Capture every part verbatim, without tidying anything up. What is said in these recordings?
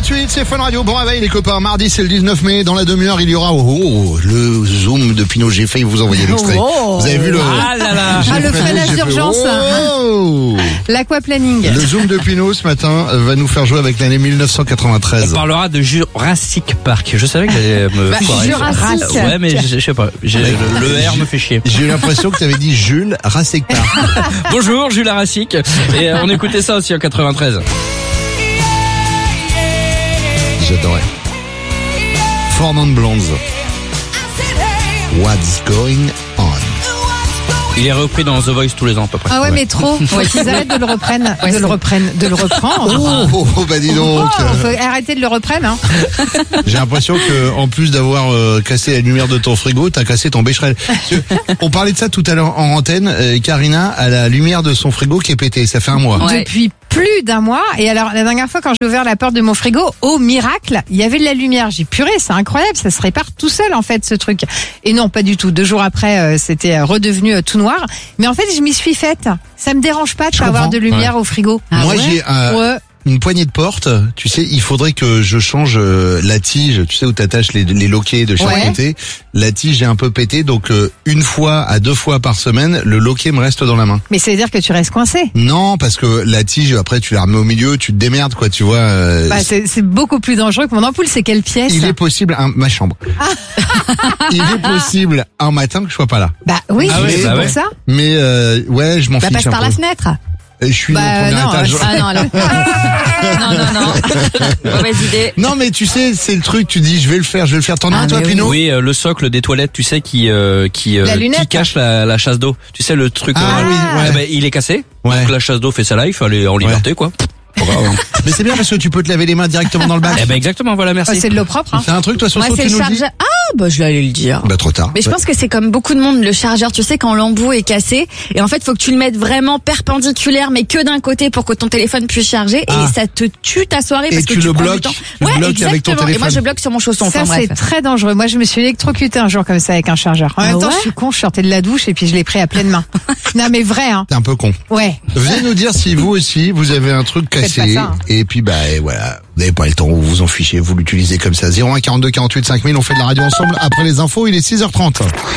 gratuite, c'est Fun Radio. Bon réveil les copains, mardi c'est le dix-neuf mai, dans la demi-heure il y aura oh, oh, le zoom de Pinot, j'ai failli vous envoyer l'extrait. Oh, vous avez vu le... Ah là là J'ai ah, le freinage d'urgence. Oh. L'aquaplaning. Le zoom de Pinot ce matin va nous faire jouer avec l'année mille neuf cent quatre-vingt-treize. On parlera de Jurassic Park. Je savais que j'allais me bah, foirer. Jurassic. Ouais, mais je, je sais pas. J'ai, le, le R me fait chier. J'ai eu l'impression que tu avais dit Jules Racek Park. Bonjour, Jules Racik. Et euh, on écoutait ça aussi en quatre-vingt-treize. J'adorais. Four Non Blondes. What's going on? Il est repris dans The Voice tous les ans à peu près. Ah ouais, Ouais. mais trop. Ouais, qu'ils arrêtent de le reprendre. de le reprendre. De le reprendre. Oh, oh, bah dis donc. Oh, faut arrêter de le reprendre, hein. J'ai l'impression que en plus d'avoir euh, cassé la lumière de ton frigo, t'as cassé ton Becherel. On parlait de ça tout à l'heure en antenne. Euh, Karina a la lumière de son frigo qui est pétée. Ça fait un mois. Ouais. Depuis plus d'un mois. Et alors, la dernière fois, quand j'ai ouvert la porte de mon frigo, au miracle, il y avait de la lumière. J'ai puré, c'est incroyable. Ça se répare tout seul, en fait, ce truc. Et non, pas du tout. Deux jours après, euh, c'était redevenu euh, tout noir. Mais en fait, je m'y suis faite. Ça me dérange pas de Je pas avoir comprends. de lumière ouais. au frigo. Moi, Ah ouais j'ai euh, ouais. une poignée de porte. Tu sais, il faudrait que je change euh, la tige. Tu sais où t'attaches les, les loquets de chaque Ouais. côté. La tige est un peu pétée, donc euh, une fois à deux fois par semaine, le loquet me reste dans la main. Mais ça veut dire que tu restes coincé. Non, parce que la tige, après, tu la remets au milieu, tu te démerdes, quoi. Tu vois. Euh, Bah, c'est, c'est beaucoup plus dangereux que mon ampoule. C'est quelle pièce? il est possible, un, ma chambre. Il est possible un matin que je sois pas là. Bah oui, Ah ouais, c'est bah pour ouais. ça. Mais euh, ouais, je m'en Bah, fiche passe un par peu. la fenêtre. Et je suis Bah, au premier non, étage. ah non, alors. Non, non, non. Mauvaise idée. Non, mais tu sais, c'est le truc. Tu dis, je vais le faire, je vais le faire. T'en as Ah, un, toi, mais oui. Pinot? Oui, euh, le socle des toilettes, tu sais, qui euh, qui euh, La lunette. qui cache la, la chasse d'eau. Tu sais le truc. Ah euh, oui, ouais. eh ben, il est cassé. Ouais. Donc la chasse d'eau fait sa life, elle est en liberté, quoi. Pas grave, hein. Mais c'est bien parce que tu peux te laver les mains directement dans le bac. Eh ben exactement, voilà, merci. Ah, c'est de l'eau propre, hein. C'est un truc, toi, sur Moi, ce c'est tu le nous le dis? chargeur. Ah, bah, je l'allais le dire. Bah, trop tard. Mais je pense que c'est comme beaucoup de monde, le chargeur, tu sais, quand l'embout est cassé, et en fait, faut que tu le mettes vraiment perpendiculaire, mais que d'un côté pour que ton téléphone puisse charger, Ah. et ça te tue ta soirée Et parce que tu tu le prends bloques, du temps. tu le Ouais, bloques exactement. avec ton Et moi, téléphone. je bloque sur mon chausson. Ça, Enfin, c'est bref. très dangereux. Moi, je me suis électrocuté un jour comme ça avec un chargeur. En Ah même temps, ouais je suis con, je sortais de la douche et puis je l'ai pris à pleine main. Non, mais vrai, hein. T'es un peu con. Ouais. Venez nous dire si vous aussi, vous avez un truc Faites cassé. pas ça, hein. Et puis, bah, et voilà. Vous n'avez pas le temps, vous vous en fichez, vous l'utilisez comme ça. zéro un quarante-deux quarante-huit cinq mille, on fait de la radio ensemble. Après les infos, il est six heures trente.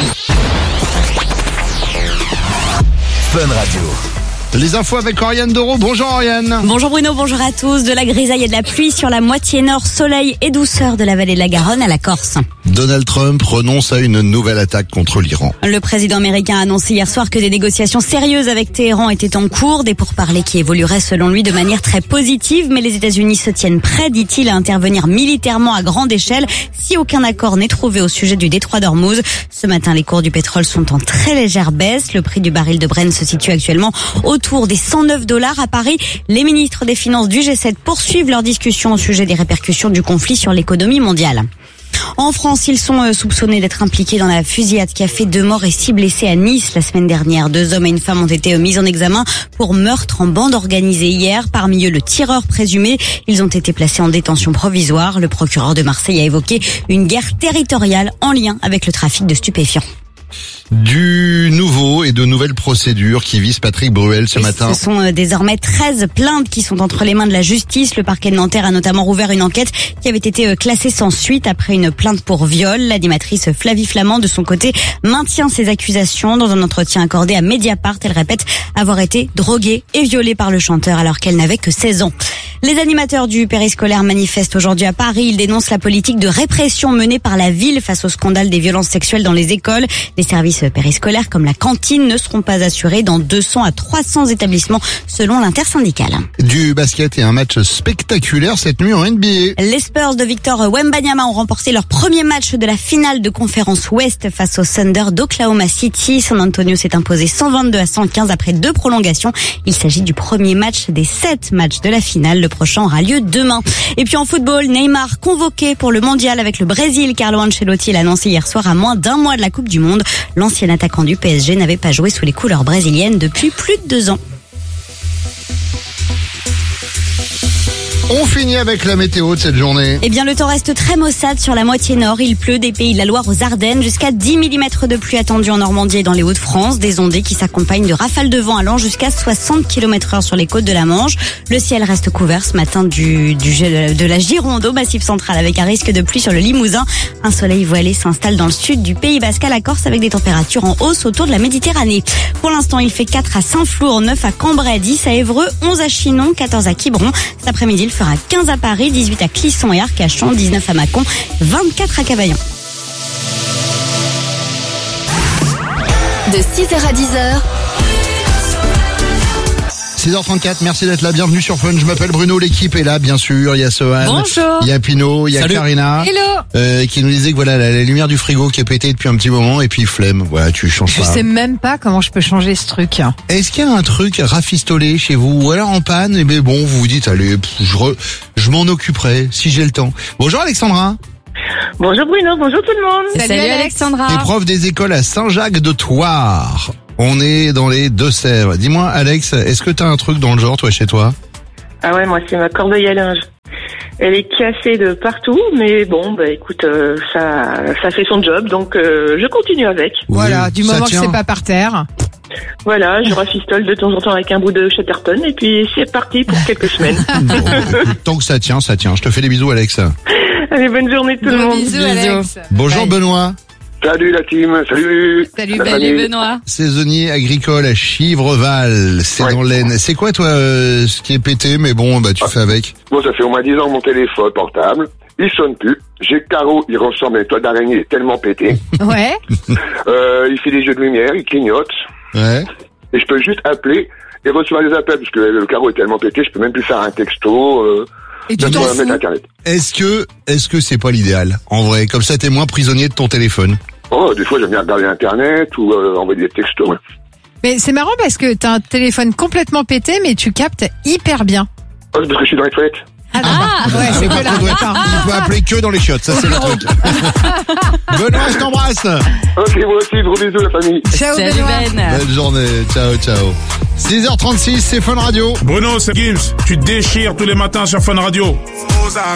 Fun Radio. Les infos avec Oriane Doro. Bonjour Oriane. Bonjour Bruno, bonjour à tous. De la grisaille et de la pluie sur la moitié nord, soleil et douceur de la vallée de la Garonne à la Corse. Donald Trump renonce à une nouvelle attaque contre l'Iran. Le président américain a annoncé hier soir que des négociations sérieuses avec Téhéran étaient en cours, des pourparlers qui évolueraient selon lui de manière très positive, mais les États-Unis se tiennent prêts, dit-il, à intervenir militairement à grande échelle si aucun accord n'est trouvé au sujet du détroit d'Ormuz. Ce matin, les cours du pétrole sont en très légère baisse. Le prix du baril de Brent se situe actuellement autour des cent neuf dollars à Paris. Les ministres des Finances du G sept poursuivent leurs discussions au sujet des répercussions du conflit sur l'économie mondiale. En France, ils sont soupçonnés d'être impliqués dans la fusillade qui a fait deux morts et six blessés à Nice la semaine dernière. Deux hommes et une femme ont été mis en examen pour meurtre en bande organisée hier. Parmi eux, le tireur présumé. Ils ont été placés en détention provisoire. Le procureur de Marseille a évoqué une guerre territoriale en lien avec le trafic de stupéfiants. Du nouveau et de nouvelles procédures qui visent Patrick Bruel ce Et matin. Ce sont désormais treize plaintes qui sont entre les mains de la justice. Le parquet de Nanterre a notamment rouvert une enquête qui avait été classée sans suite après une plainte pour viol. L'animatrice Flavie Flamand, de son côté, maintient ses accusations. Dans un entretien accordé à Mediapart, elle répète avoir été droguée et violée par le chanteur alors qu'elle n'avait que seize ans. Les animateurs du périscolaire manifestent aujourd'hui à Paris. Ils dénoncent la politique de répression menée par la ville face au scandale des violences sexuelles dans les écoles. Les services périscolaires comme la cantine ne seront pas assurés dans deux cents à trois cents établissements selon l'intersyndicale. Du basket et un match spectaculaire cette nuit en N B A. Les Spurs de Victor Wembanyama ont remporté leur premier match de la finale de conférence Ouest face au Thunder d'Oklahoma City. San Antonio s'est imposé cent vingt-deux à cent quinze après deux prolongations. Il s'agit du premier match des sept matchs de la finale. Le prochain aura lieu demain. Et puis en football, Neymar convoqué pour le mondial avec le Brésil. Carlo Ancelotti l'a annoncé hier soir à moins d'un mois de la Coupe du Monde. L'ancien attaquant du P S G n'avait pas joué sous les couleurs brésiliennes depuis plus de deux ans. On finit avec la météo de cette journée. Eh bien, le temps reste très maussade sur la moitié nord. Il pleut des Pays de la Loire aux Ardennes. Jusqu'à dix millimètres de pluie attendue en Normandie et dans les Hauts-de-France. Des ondées qui s'accompagnent de rafales de vent allant jusqu'à soixante kilomètres heure sur les côtes de la Manche. Le ciel reste couvert ce matin du, du de la Gironde au Massif central avec un risque de pluie sur le Limousin. Un soleil voilé s'installe dans le sud du Pays Basque à la Corse avec des températures en hausse autour de la Méditerranée. Pour l'instant, il fait quatre à Saint-Flour, neuf à Cambrai, dix à Évreux, onze à Chinon, quatorze à Quiberon. Cet après-midi, il fera quinze à Paris, dix-huit à Clisson et Arcachon, dix-neuf à Mâcon, vingt-quatre à Cavaillon. De six heures à dix heures. six heures trente-quatre, merci d'être là, bienvenue sur Fun. Je m'appelle Bruno, l'équipe est là, bien sûr. Il y a Sohan, Bonjour. Il y a Pino, il y a Salut. Karina. Hello. Euh, qui nous disait que voilà, la, la lumière du frigo qui est pétée depuis un petit moment et puis flemme. Voilà, tu changes Je pas. sais même pas comment je peux changer ce truc. Est-ce qu'il y a un truc rafistolé chez vous ou alors en panne? Et ben bon, vous vous dites allez, pff, je, re- je m'en occuperai si j'ai le temps. Bonjour Alexandra. Bonjour Bruno, bonjour tout le monde. Salut, Salut Alex. Alexandra. T'es prof des écoles à Saint-Jacques-de-Thouars. On est dans les Deux-Sèvres. Dis-moi Alex, est-ce que t'as un truc dans le genre toi chez toi? Ah ouais, moi c'est ma corbeille à linge. Elle est cassée de partout, mais bon, bah écoute, euh, ça, ça fait son job, donc euh, je continue avec. Voilà, Oui, du ça moment que tient. c'est pas par terre. Voilà, je rafistole de temps en temps avec un bout de Chatterton, et puis c'est parti pour quelques semaines. Bon, écoute, tant que ça tient, ça tient. Je te fais des bisous Alex. Allez, bonne journée tout le Gros monde. bisous, Alex. Bonjour Bye. Benoît. Salut la team, salut. Salut, La Belle. famille. Salut Benoît. Saisonnier agricole à Chivreval, c'est Ouais. dans l'Aisne. C'est quoi toi euh, ce qui est pété mais bon bah tu fais avec. Bon, ça fait au moins dix ans mon téléphone portable. Il sonne plus. J'ai Caro, il ressemble à une toile d'araignée, il est tellement pété. Ouais. Euh, il fait des jeux de lumière, il clignote. Ouais. Et je peux juste appeler et recevoir des appels parce que le Caro est tellement pété, je peux même plus faire un texto. Euh, Et tu même t'en sur un fous. mec internet. Est-ce que est-ce que c'est pas l'idéal en vrai? Comme ça t'es moins prisonnier de ton téléphone. Oh, des fois j'aime bien regarder internet ou euh, envoyer des textos. Ouais. Mais c'est marrant parce que t'as un téléphone complètement pété, mais tu captes hyper bien. Oh, c'est parce que je suis dans les toilettes. Ah, ouais, c'est que là. On doit- D'accord. Il faut appeler que dans les chiottes, ça c'est le truc. Benoît, je t'embrasse. Ok, moi aussi, gros bisous la famille. Ciao, Salut Benoît. Ben. Belle journée, ciao ciao. six heures trente-six, c'est Fun Radio. Bruno, c'est Gims. Tu déchires tous les matins sur Fun Radio.